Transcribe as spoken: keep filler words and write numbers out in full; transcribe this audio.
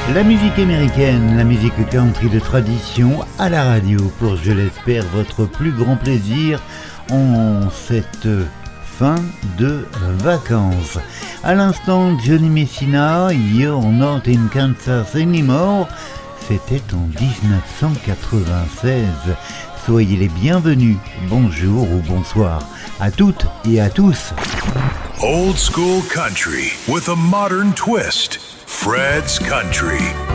La musique américaine, la musique country de tradition à la radio pour, je l'espère, votre plus grand plaisir en cette fin de vacances. À l'instant, Johnny Messina, You're Not in Kansas Anymore, c'était en dix-neuf cent quatre-vingt-seize. Soyez les bienvenus, bonjour ou bonsoir à toutes et à tous. Old school country with a modern twist. Fred's Country.